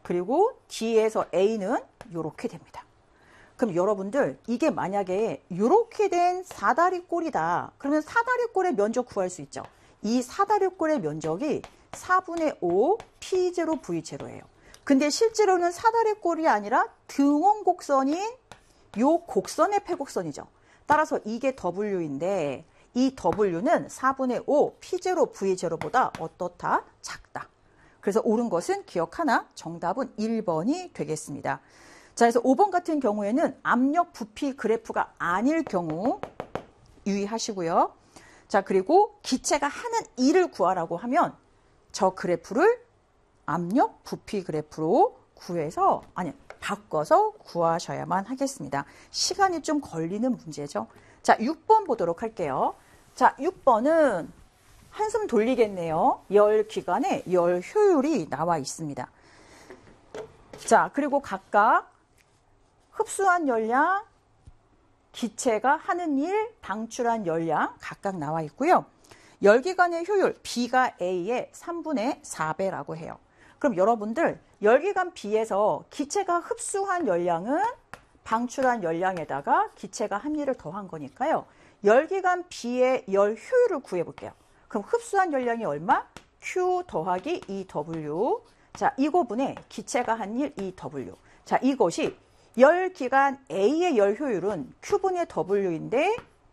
그리고 D에서 A는 이렇게 됩니다. 그럼 여러분들 이게 만약에 이렇게 된 사다리꼴이다. 그러면 사다리꼴의 면적 구할 수 있죠. 이 사다리꼴의 면적이 4분의 5 P0 V0예요. 근데 실제로는 사다리꼴이 아니라 등원 곡선인 요 곡선의 패곡선이죠. 따라서 이게 W인데 이 W는 4분의 5 P0 V0보다 어떻다? 작다. 그래서 옳은 것은 기억 하나, 정답은 1번이 되겠습니다. 자, 그래서 5번 같은 경우에는 압력 부피 그래프가 아닐 경우 유의하시고요. 자, 그리고 기체가 하는 일을 구하라고 하면 저 그래프를 압력 부피 그래프로 구해서, 아니, 바꿔서 구하셔야만 하겠습니다. 시간이 좀 걸리는 문제죠. 자, 6번 보도록 할게요. 자, 6번은 한숨 돌리겠네요. 열 기간에 열 효율이 나와 있습니다. 자, 그리고 각각 흡수한 열량, 기체가 하는 일, 방출한 열량 각각 나와 있고요. 열기관의 효율, B가 A의 3분의 4배라고 해요. 그럼 여러분들 열기관 B에서 기체가 흡수한 열량은 방출한 열량에다가 기체가 한 일을 더한 거니까요. 열기관 B의 열 효율을 구해볼게요. 그럼 흡수한 열량이 얼마? Q 더하기 EW. 자, 이거분의 기체가 한 일 EW. 자, 이것이 열기관 A의 열 효율은 Q분의 W인데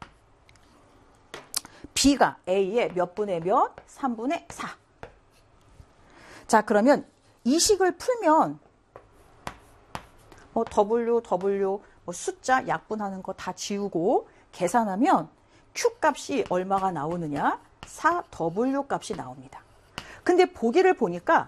B가 A의 몇 분의 몇? 3분의 4. 자, 그러면 이 식을 풀면 W 숫자 약분하는 거 다 지우고 계산하면 Q 값이 얼마가 나오느냐? 4W 값이 나옵니다. 근데 보기를 보니까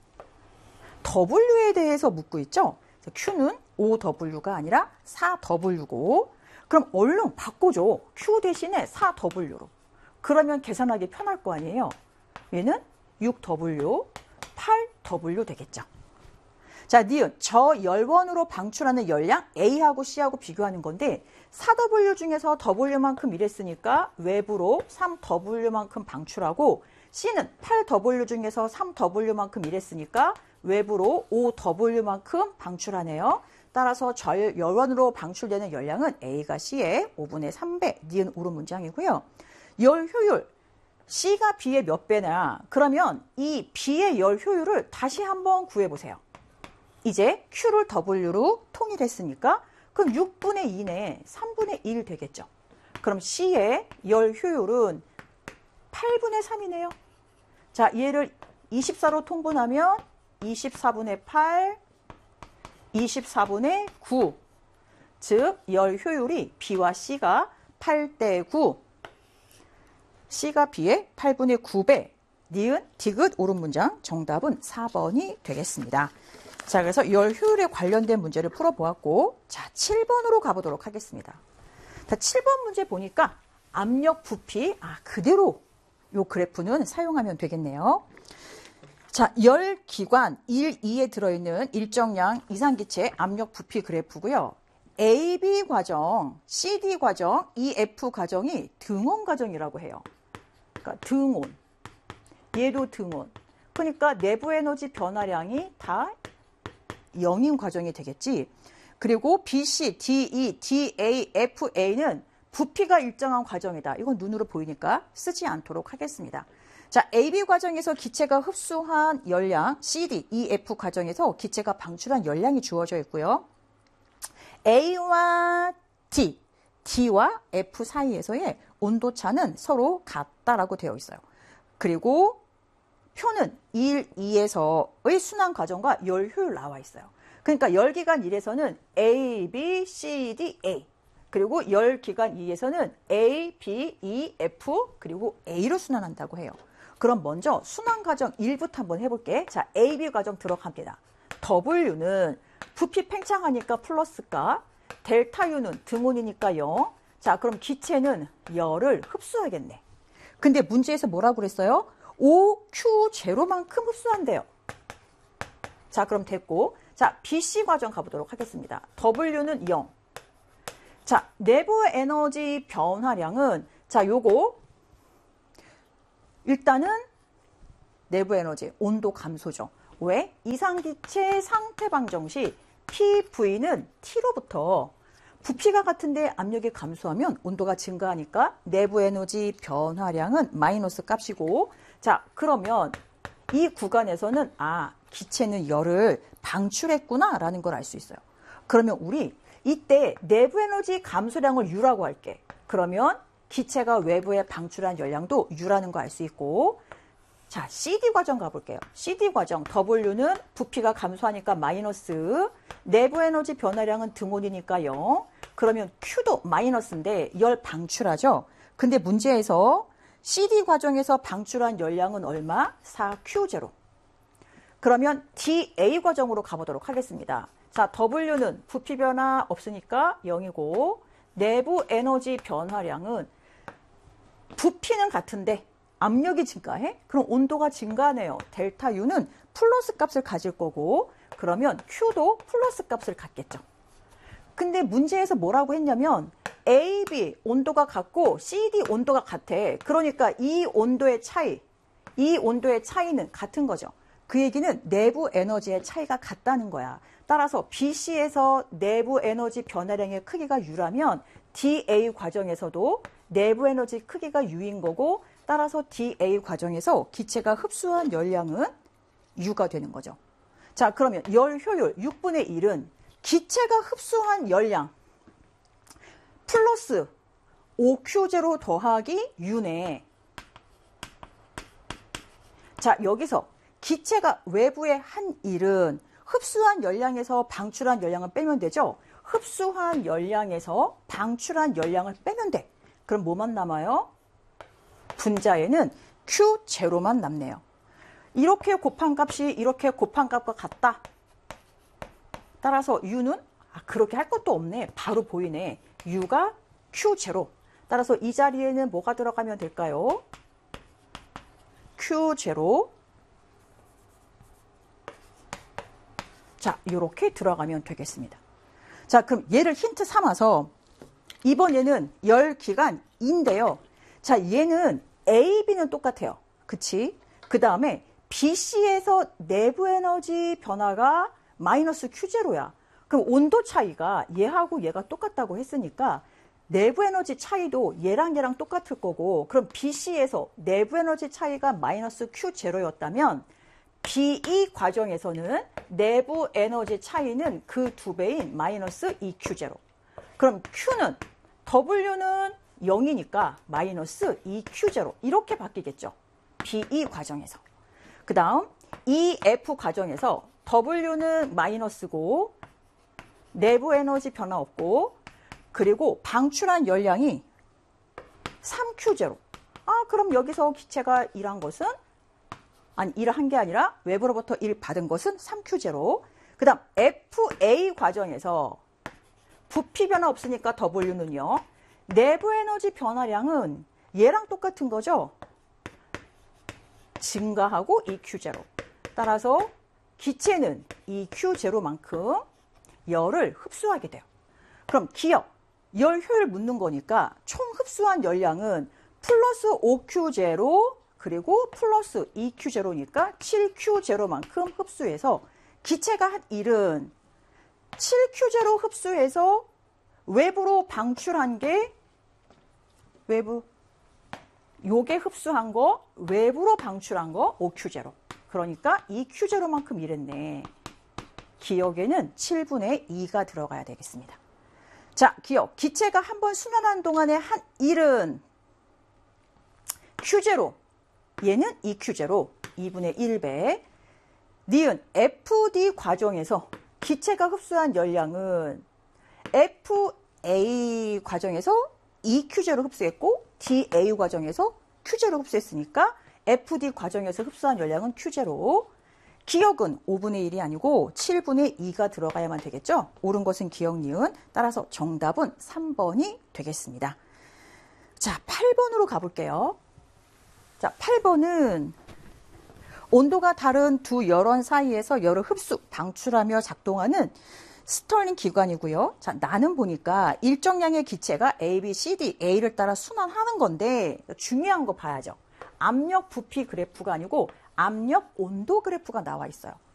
W에 대해서 묻고 있죠? Q는 5W가 아니라 4W고 그럼 얼른 바꿔줘. Q 대신에 4W로. 그러면 계산하기 편할 거 아니에요. 얘는 6W, 8W 되겠죠. 자, 니은 저 열원으로 방출하는 열량 A하고 C하고 비교하는 건데 4W 중에서 W만큼 이랬으니까 외부로 3W만큼 방출하고 C는 8W 중에서 3W만큼 이랬으니까 외부로 5W만큼 방출하네요. 따라서 저 열원으로 방출되는 열량은 A가 C의 5분의 3배, 니은 옳은 문장이고요. 열 효율, C가 B의 몇 배냐? 그러면 이 B의 열 효율을 다시 한번 구해보세요. 이제 Q를 W로 통일했으니까 그럼 6분의 2네 3분의 1 되겠죠. 그럼 C의 열 효율은 8분의 3이네요. 자, 얘를 24로 통분하면 24분의 8, 24분의 9. 즉, 열 효율이 B와 C가 8대 9. C가 B의 8분의 9배. 니은, 디귿, 옳은 문장. 정답은 4번이 되겠습니다. 자, 그래서 열 효율에 관련된 문제를 풀어보았고, 자, 7번으로 가보도록 하겠습니다. 자, 7번 문제 보니까 압력 부피, 그대로 요 그래프는 사용하면 되겠네요. 자, 열 기관 1, 2에 들어있는 일정량 이상기체 압력 부피 그래프고요. AB 과정, CD 과정, EF 과정이 등원 과정이라고 해요. 그러니까 등원. 얘도 등원. 그러니까 내부 에너지 변화량이 다 0인 과정이 되겠지. 그리고 BC, DE, DA, FA는 부피가 일정한 과정이다. 이건 눈으로 보이니까 쓰지 않도록 하겠습니다. 자, AB 과정에서 기체가 흡수한 열량, CD, EF 과정에서 기체가 방출한 열량이 주어져 있고요. A와 D, D와 F 사이에서의 온도차는 서로 같다라고 되어 있어요. 그리고 표는 1, 2에서의 순환 과정과 열 효율 나와 있어요. 그러니까 열기관 1에서는 A, B, C, D, A. 그리고 열기관 2에서는 A, B, E, F, 그리고 A로 순환한다고 해요. 그럼 먼저 순환 과정 1부터 한번 해볼게. 자, A, B 과정 들어갑니다. W는 부피 팽창하니까 플러스가, 델타 U는 등온이니까 0. 자, 그럼 기체는 열을 흡수하겠네. 근데 문제에서 뭐라고 그랬어요? 5Q0만큼 흡수한대요. 자, 그럼 됐고. 자, BC 과정 가보도록 하겠습니다. W는 0. 자, 내부 에너지 변화량은, 자, 요거, 일단은 내부 에너지, 온도 감소죠. 왜? 이상기체 상태 방정 시 PV는 T로부터 부피가 같은데 압력이 감소하면 온도가 증가하니까 내부 에너지 변화량은 마이너스 값이고, 자, 그러면 이 구간에서는 기체는 열을 방출했구나 라는 걸 알 수 있어요. 그러면 우리 이때 내부 에너지 감소량을 U라고 할게. 그러면 기체가 외부에 방출한 열량도 U라는 거 알 수 있고, 자, CD 과정 가볼게요. CD 과정, W는 부피가 감소하니까 마이너스, 내부 에너지 변화량은 등온이니까 0. 그러면 Q도 마이너스인데 열 방출하죠. 근데 문제에서 CD 과정에서 방출한 열량은 얼마? 4Q0. 그러면 DA 과정으로 가보도록 하겠습니다. 자, W는 부피 변화 없으니까 0이고, 내부 에너지 변화량은 부피는 같은데 압력이 증가해? 그럼 온도가 증가하네요. 델타 U는 플러스 값을 가질 거고, 그러면 Q도 플러스 값을 갖겠죠. 근데 문제에서 뭐라고 했냐면 A, B 온도가 같고 CD 온도가 같아. 그러니까 이 온도의 차이는 같은 거죠. 그 얘기는 내부 에너지의 차이가 같다는 거야. 따라서 BC에서 내부 에너지 변화량의 크기가 U라면 DA 과정에서도 내부 에너지 크기가 U인 거고, 따라서 DA 과정에서 기체가 흡수한 열량은 U가 되는 거죠. 자, 그러면 열 효율 6분의 1은 기체가 흡수한 열량 플러스 5Q0 더하기 U네. 자, 여기서 기체가 외부에 한 일은 흡수한 열량에서 방출한 열량을 빼면 되죠. 흡수한 열량에서 방출한 열량을 빼면 돼. 그럼 뭐만 남아요? 분자에는 Q0만 남네요. 이렇게 곱한 값이 이렇게 곱한 값과 같다. 따라서 U는 그렇게 할 것도 없네. 바로 보이네. U가 Q0. 따라서 이 자리에는 뭐가 들어가면 될까요? Q0. 자, 이렇게 들어가면 되겠습니다. 자, 그럼 얘를 힌트 삼아서 이번 얘는 열기간인데요. 자, 얘는 A, B는 똑같아요. 그치? 그 다음에 BC에서 내부 에너지 변화가 마이너스 Q0야. 그럼 온도 차이가 얘하고 얘가 똑같다고 했으니까 내부 에너지 차이도 얘랑 얘랑 똑같을 거고, 그럼 BC에서 내부 에너지 차이가 마이너스 Q0였다면 BE 과정에서는 내부 에너지 차이는 그 2배인 마이너스 2Q0. 그럼 Q는 W는 0이니까 마이너스 2Q0 이렇게 바뀌겠죠. BE 과정에서. 그 다음 EF 과정에서 W는 마이너스고 내부 에너지 변화 없고, 그리고 방출한 열량이 3Q0. 그럼 여기서 기체가 일한 것은, 일을 한 게 아니라 외부로부터 일 받은 것은 3Q0. 그 다음 FA 과정에서 부피 변화 없으니까 W는요. 내부 에너지 변화량은 얘랑 똑같은 거죠. 증가하고 2Q0. 따라서 기체는 2Q0만큼 열을 흡수하게 돼요. 그럼 기억, 열 효율 묻는 거니까 총 흡수한 열량은 플러스 5Q0 그리고 플러스 2Q0니까 7Q0만큼 흡수해서 기체가 한 일은 7Q0 흡수해서 외부로 방출한 게 요게 흡수한 거, 외부로 방출한 거 5Q0. 그러니까 2Q0만큼 일했네. 기억에는 7분의 2가 들어가야 되겠습니다. 자, 기억. 기체가 한번 순환한 동안에 한 일은 Q0. 얘는 2Q0. 2분의 1배. 니은 FD 과정에서 기체가 흡수한 열량은 FA 과정에서 2Q0 흡수했고 DA 과정에서 Q0 흡수했으니까 FD 과정에서 흡수한 열량은 Q0. 기억은 5분의 1이 아니고 7분의 2가 들어가야만 되겠죠. 옳은 것은 기억, 니은. 따라서 정답은 3번이 되겠습니다. 자, 8번으로 가볼게요. 자, 8번은 온도가 다른 두 열원 사이에서 열을 흡수, 방출하며 작동하는 스털링 기관이고요. 자, 나는 보니까 일정량의 기체가 A, B, C, D, A를 따라 순환하는 건데 중요한 거 봐야죠. 압력 부피 그래프가 아니고 압력 온도 그래프가 나와 있어요.